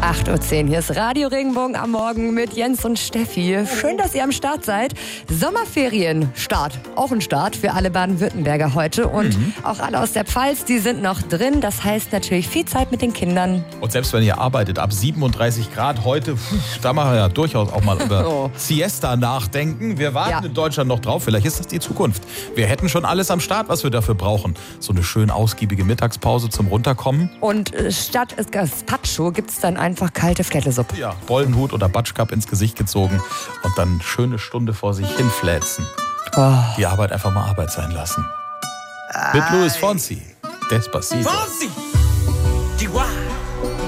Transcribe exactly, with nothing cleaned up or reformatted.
acht Uhr zehn, hier ist Radio Regenbogen am Morgen mit Jens und Steffi. Schön, dass ihr am Start seid. Sommerferien, Start, auch ein Start für alle Baden-Württemberger heute. Und mhm. auch alle aus der Pfalz, die sind noch drin. Das heißt natürlich viel Zeit mit den Kindern. Und selbst wenn ihr arbeitet, ab siebenunddreißig Grad heute, da machen wir ja durchaus auch mal über oh. Siesta nachdenken. Wir warten ja. in Deutschland noch drauf, vielleicht ist das die Zukunft. Wir hätten schon alles am Start, was wir dafür brauchen. So eine schön ausgiebige Mittagspause zum Runterkommen. Und statt Gazpacho gibt es dann einfach kalte Flättesuppe. Ja, Bollenhut oder Batschkap ins Gesicht gezogen und dann eine schöne Stunde vor sich hinfläzen. Oh. Die Arbeit einfach mal Arbeit sein lassen. Mit Luis Fonsi. Despacito. Fonsi! Chihuahua.